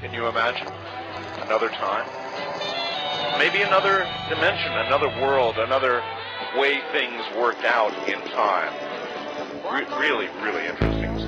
Can you imagine? Another time? Maybe another dimension, another world, another way things worked out in time. Really, really interesting.